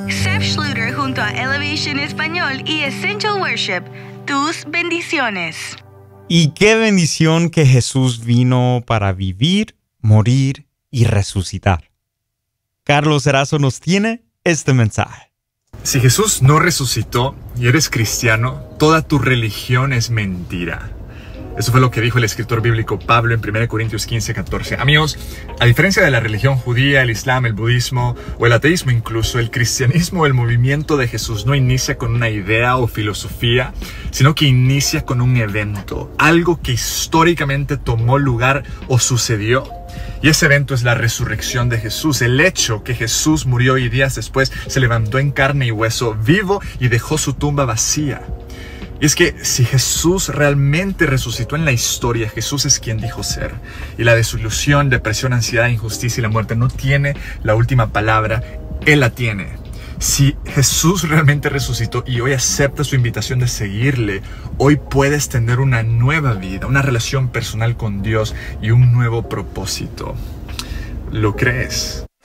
Seth Schluter junto a Elevation Español y Essential Worship. Tus bendiciones. Y qué bendición que Jesús vino para vivir, morir y resucitar. Carlos Erazo nos tiene este mensaje. Si Jesús no resucitó y eres cristiano, toda tu religión es mentira. Eso fue lo que dijo el escritor bíblico Pablo en 1 Corintios 15:14. Amigos, a diferencia de la religión judía, el islam, el budismo o el ateísmo incluso, el cristianismo o el movimiento de Jesús no inicia con una idea o filosofía, sino que inicia con un evento, algo que históricamente tomó lugar o sucedió. Y ese evento es la resurrección de Jesús, el hecho que Jesús murió y días después se levantó en carne y hueso, vivo, y dejó su tumba vacía. Y es que si Jesús realmente resucitó en la historia, Jesús es quien dijo ser. Y la desilusión, depresión, ansiedad, injusticia y la muerte no tiene la última palabra, Él la tiene. Si Jesús realmente resucitó y hoy acepta su invitación de seguirle, hoy puedes tener una nueva vida, una relación personal con Dios y un nuevo propósito. ¿Lo crees?